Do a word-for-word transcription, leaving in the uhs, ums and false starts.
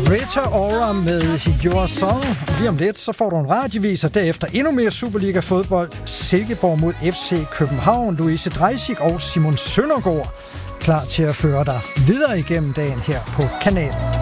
Rita Ora med Your Song. Lige om lidt, så får du en radiovis, og derefter endnu mere Superliga-fodbold. Silkeborg mod F C København. Louise Dreisig og Simon Søndergaard klar til at føre dig videre igennem dagen her på kanalen.